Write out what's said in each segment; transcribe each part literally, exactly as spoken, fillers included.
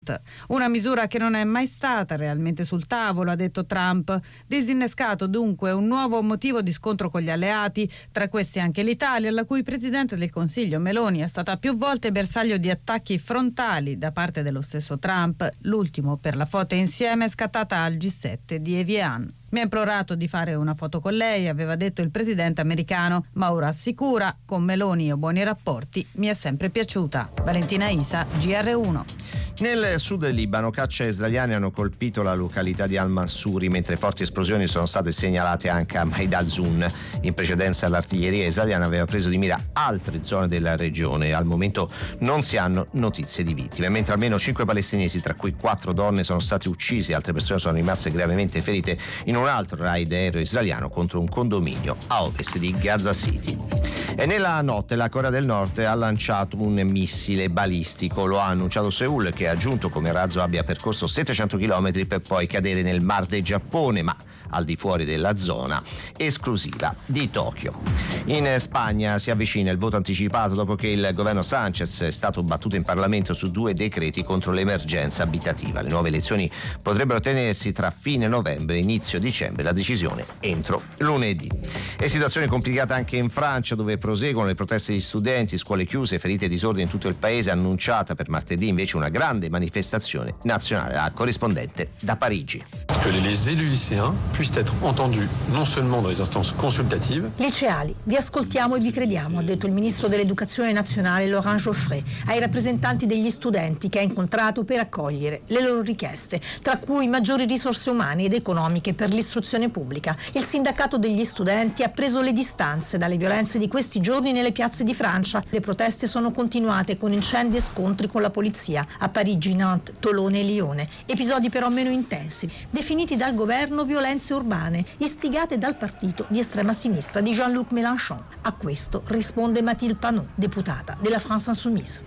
Una misura che non è mai stata realmente sul tavolo, ha detto Trump. Disinnescato dunque un nuovo motivo di scontro con gli alleati, tra questi anche l'Italia, la cui Presidente del Consiglio Meloni è stata più volte bersaglio di attacchi frontali da parte dello stesso Trump, l'ultimo per la foto insieme scattata al G sette di Evian. Mi ha implorato di fare una foto con lei, aveva detto il presidente americano, ma ora assicura, con Meloni ho buoni rapporti, mi è sempre piaciuta. Valentina Isa, G R uno. Nel sud del Libano cacce israeliane hanno colpito la località di Al-Mansuri, mentre forti esplosioni sono state segnalate anche a Maid al-Zun. In precedenza l'artiglieria israeliana aveva preso di mira altre zone della regione. Al momento non si hanno notizie di vittime, mentre almeno cinque palestinesi, tra cui quattro donne, sono stati uccisi, altre persone sono rimaste gravemente ferite in un altro raid aereo israeliano contro un condominio a ovest di Gaza City. E nella notte la Corea del Nord ha lanciato un missile balistico, lo ha annunciato Seoul, che ha aggiunto come il razzo abbia percorso settecento chilometri per poi cadere nel Mar del Giappone, ma al di fuori della zona esclusiva di Tokyo. In Spagna si avvicina il voto anticipato dopo che il governo Sánchez è stato battuto in Parlamento su due decreti contro l'emergenza abitativa. Le nuove elezioni potrebbero tenersi tra fine novembre e inizio dicembre, la decisione entro lunedì. E situazione complicata anche in Francia, dove proseguono le proteste di studenti, scuole chiuse, ferite e disordini in tutto il paese, annunciata per martedì invece una grande manifestazione nazionale. La corrispondente da Parigi. Que les élus lycéens puissent être entendus non seulement dans les instances consultatives. Liceali, vi ascoltiamo e vi crediamo, ha detto il ministro dell'Educazione nazionale Laurent Geoffrey ai rappresentanti degli studenti che ha incontrato per accogliere le loro richieste, tra cui maggiori risorse umane ed economiche per l'istruzione pubblica. Il sindacato degli studenti ha preso le distanze dalle violenze di questi giorni nelle piazze di Francia. Le proteste sono continuate con incendi e scontri con la polizia a Parigi, Nantes, Tolone e Lione, episodi però meno intensi, definiti dal governo violenze urbane, istigate dal partito di estrema sinistra di Jean-Luc Mélenchon. A questo risponde Mathilde Panot, deputata della France Insoumise.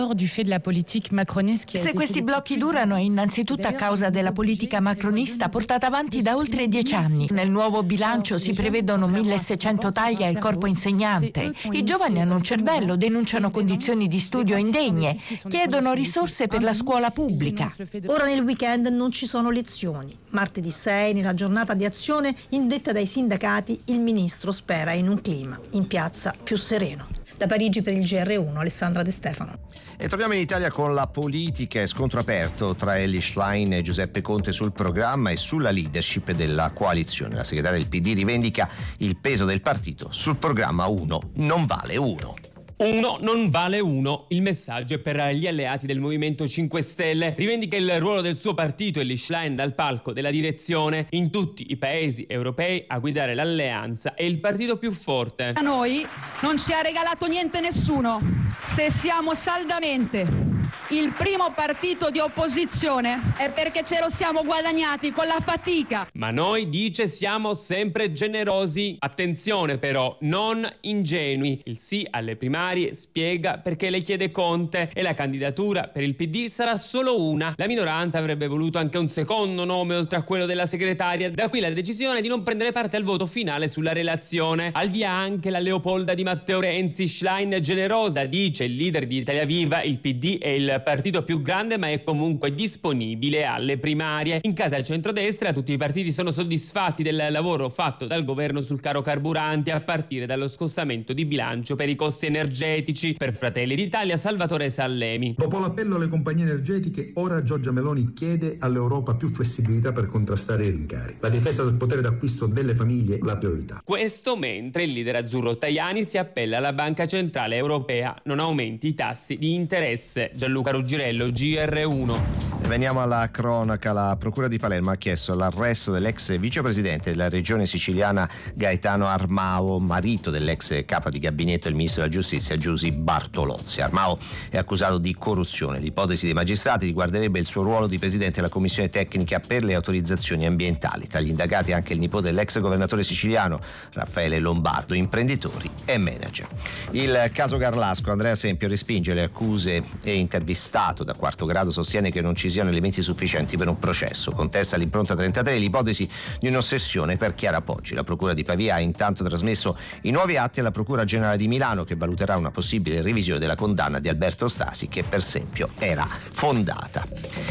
Se questi blocchi durano è innanzitutto a causa della politica macronista portata avanti da oltre dieci anni. Nel nuovo bilancio si prevedono milleseicento tagli al corpo insegnante. I giovani hanno un cervello, denunciano condizioni di studio indegne, chiedono risorse per la scuola pubblica. Ora nel weekend non ci sono lezioni. Martedì sei, nella giornata di azione indetta dai sindacati, il ministro spera in un clima in piazza più sereno. Da Parigi per il G R uno, Alessandra De Stefano. E torniamo in Italia con la politica e scontro aperto tra Elly Schlein e Giuseppe Conte sul programma e sulla leadership della coalizione. La segretaria del P D rivendica il peso del partito sul programma uno non vale uno. Uno non vale uno. Il messaggio è per gli alleati del Movimento cinque Stelle. Rivendica il ruolo del suo partito Elly Schlein dal palco della direzione. In tutti i paesi europei a guidare l'alleanza è il partito più forte. A noi non ci ha regalato niente nessuno. Se siamo saldamente il primo partito di opposizione è perché ce lo siamo guadagnati con la fatica. Ma noi, dice, siamo sempre generosi. Attenzione però, non ingenui. Il sì alle primarie spiega perché le chiede Conte e la candidatura per il P D sarà solo una. La minoranza avrebbe voluto anche un secondo nome oltre a quello della segretaria. Da qui la decisione di non prendere parte al voto finale sulla relazione. Al via anche la Leopolda di Matteo Renzi. Schlein generosa, dice il leader di Italia Viva, il P D è il partito più grande ma è comunque disponibile alle primarie. In casa al centrodestra tutti i partiti sono soddisfatti del lavoro fatto dal governo sul caro carburanti, a partire dallo scostamento di bilancio per i costi energetici. Per Fratelli d'Italia Salvatore Sallemi. Dopo l'appello alle compagnie energetiche, ora Giorgia Meloni chiede all'Europa più flessibilità per contrastare i rincari. La difesa del potere d'acquisto delle famiglie la priorità. Questo mentre il leader azzurro Tajani si appella alla Banca Centrale Europea non aumenti i tassi di interesse. Gianluca Ruggirello, G R uno. Veniamo alla cronaca. La Procura di Palermo ha chiesto l'arresto dell'ex vicepresidente della regione siciliana Gaetano Armao, marito dell'ex capo di gabinetto del ministro della giustizia Giusy Bartolozzi. Armao è accusato di corruzione. L'ipotesi dei magistrati riguarderebbe il suo ruolo di presidente della commissione tecnica per le autorizzazioni ambientali. Tra gli indagati anche il nipote dell'ex governatore siciliano Raffaele Lombardo, imprenditori e manager. Il caso Garlasco, Andrea Sempio respinge le accuse e intervistato da quarto grado sostiene che non ci siano elementi sufficienti per un processo. Contesta l'impronta trentatré l'ipotesi di un'ossessione per Chiara Poggi. La procura di Pavia ha intanto trasmesso i nuovi atti alla procura generale di Milano, che valuterà una possibile revisione della condanna di Alberto Stasi, che per esempio era fondata.